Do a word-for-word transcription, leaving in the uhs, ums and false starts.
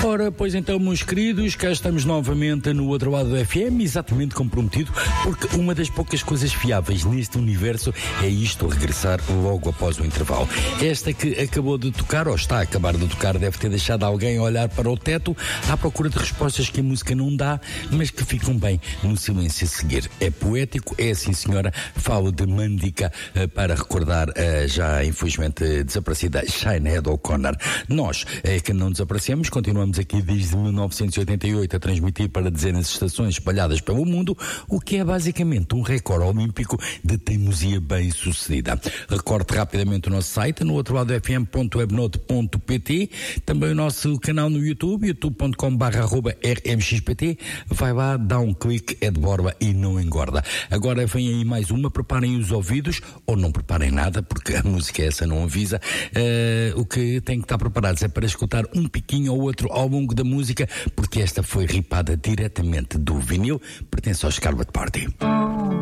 Ora, pois então, meus queridos, cá estamos novamente no outro lado do F M, exatamente como prometido, porque uma das poucas coisas fiáveis neste universo é isto, regressar logo após o intervalo. Esta que acabou de tocar, ou está a acabar de tocar, deve ter deixado alguém olhar para o teto à procura de respostas que a música não dá, mas que ficam bem no silêncio a seguir. É poético, é sim senhora, falo de Mandica uh, para recordar a uh, já infelizmente desaparecida Sinéad O'Connor. Nós é que não desaparecemos, continuamos aqui desde mil novecentos e oitenta e oito a transmitir para dezenas de estações espalhadas pelo mundo, o que é basicamente um recorde olímpico de teimosia bem sucedida. Recorde rapidamente o nosso site no outro lado f m ponto webnote ponto p t, também o nosso canal no YouTube, youtube ponto com barra arroba r m x p t. Vai lá, dá um clique, é de borba e não engorda. Agora vem aí mais uma, preparem os ouvidos, ou não preparem nada, porque a música essa não avisa. Uh, o que tem que estar preparados é para escutar um piquinho ou outro ao longo da música, porque esta foi ripada diretamente do vinil, pertence ao Scarlet Party.